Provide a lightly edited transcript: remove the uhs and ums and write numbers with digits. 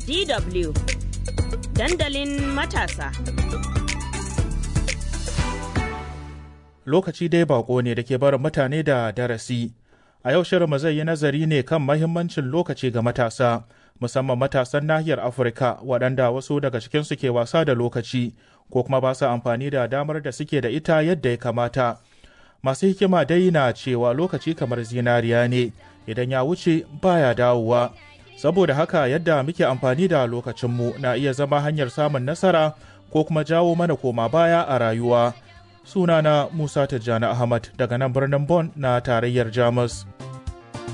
DW dandalin matasa. Lokaci dai bako ne da ke barin mutane da darasi. A yau shirinmu zai yi nazari ne kan mahimmancin lokaci ga matasa, musamman matasan nahiyar Afirka waɗanda wasu daga cikinsu ke wasa da lokaci ko kuma ba su amfani da damar da suke da ita yadda ya kamata. Masu hikima dai na cewa lokaci kamar zinariya ne, idan ya wuce baya dawowa. Saboda haka yadda muke amfani da lokacinmu na iya zama hanyar samun nasara ko kuma jawo mana koma baya a rayuwa. Sunana Musa Tijjani Ahmad daga nan birnin Bonn na tarayyar Jamus.